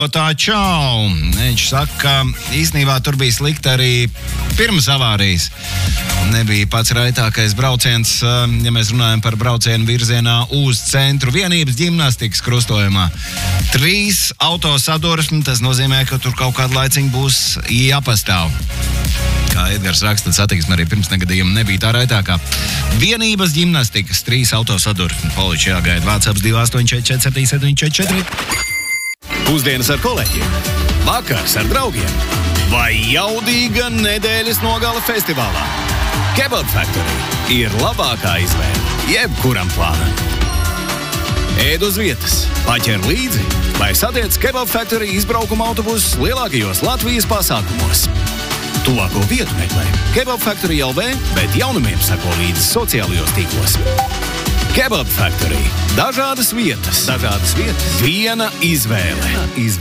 Tā čau! Viņš saka, ka īstenībā tur bija slikti arī pirms avārijas. Nebija pats raitākais brauciens, ja mēs runājam par braucienu virzienā uz centru vienības ģimnastikas krustojumā. 3 autosadursmi, tas nozīmē, ka tur kaut kādu laiciņu būs jāpastāv. Kā Edgars raksta, satiksme arī pirms negadījuma nebija tā raitākā. Vienības ģimnastikas 3 autosadursmi. Poliči jāgaida WhatsApp 2884774. Pusdienas ar kolēģiem, vakars ar draugiem vai jaudīga nedēļas nogale festivālā. Kebab Factory ir labākā izvēle jebkuram plānam. Ēd uz vietas, paķer līdzi vai satiec Kebab Factory izbraukuma autobusus lielākajos Latvijas pasākumos. Tuvāko vietu meklē Kebab Factory LV, bet jaunumiem sako līdzi sociālajos tīklos. Kebab Factory. Dažādas vietas. Viena izvēle.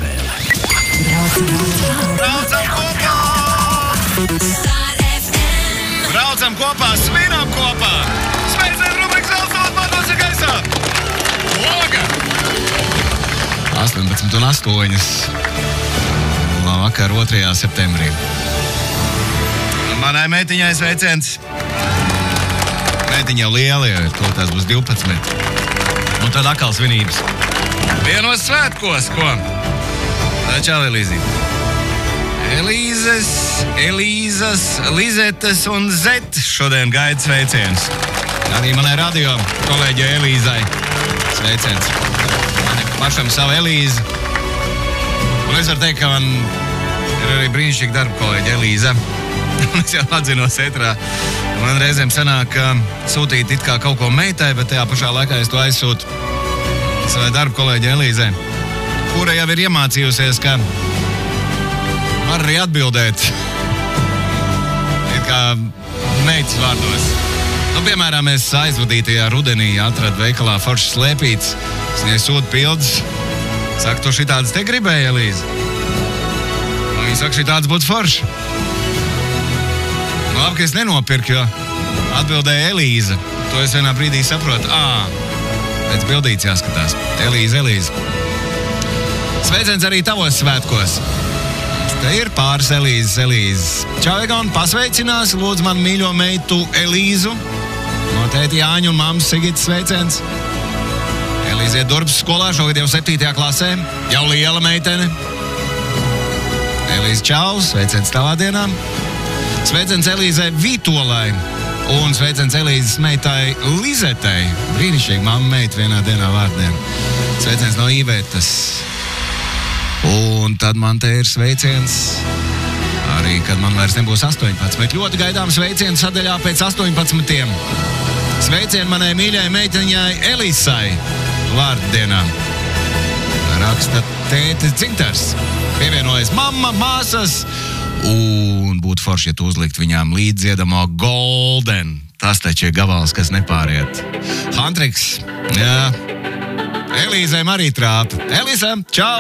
Braucam kopā, svinam kopā! Sveicien rubrikas Zeltot pārdose gaisā! Loga! 18:08. Vakar 2. septembrī. Manai meitiņai sveiciens. Meitiņa jau liela, to tās būs 12. Un tad atkal svinības. Vienos svētkos, ko? Čau, Elīzīte. Elīzas, Lizetes un Zetes šodien gaida sveiciens. Arī manai radio kolēģei Elīzai sveiciens. Man ir pašam savu Elīzi. Un es varu teikt, ka man ir arī brīnišķīgi darba kolēģi Elīza. Es jau atzinos ētrā. Man reizēm sanāk sūtīt it kā kaut ko meitai, bet tajā pašā laikā es to aizsūtu savai darba kolēģi Elīzai, kura jau ir iemācījusies, ka var arī atbildēt it kā meitas vārdos. Nu, piemēram, es aizvadītajā rudenī atradu veikalā foršas slēpītes. Es viņai sūtu pildes. Saka, tu šitādas te gribēji, Elīza? Un viņa saka, šitādas būtu forši. Labi, ka es nenopirku, jo atbildēja Elīza. To es vienā brīdī saprotu. Pēc bildītes jāskatās. Elīza. Sveiciens arī tavos svētkos. Te ir pāris Elīzes. Čau, Egon, pasveicinās. Lūdzu man mīļo meitu Elīzu. No tēti Jāņa un mammas Sigitas sveiciens. Elīze iet Durbas skolā, šogad jau 7. klasē. Jau liela meitene. Elīze, čau, sveiciens tavā dienā. Sveiciens Elīzei Vītolai un sveiciens Elīzes meitai Lizetei. Brīnišķīgi, mamma meita vienā dienā vārdiem. Sveiciens no Īvētas. Un tad man te ir sveiciens arī, kad man vairs nebūs 18. Ļoti gaidām sveicienu sadaļā pēc 18. Sveicien manai mīļai meitiņai Elisai vārddienā. Raksta tētis Dzintars. Pievienojas mamma, māsas. Un būtu forši, ja tu uzlikt viņām līdziedamo Golden. Tas taču ir gabals, kas nepāriet. Hantriks, jā. Elīzēm arī trāpa. Elīze, čau!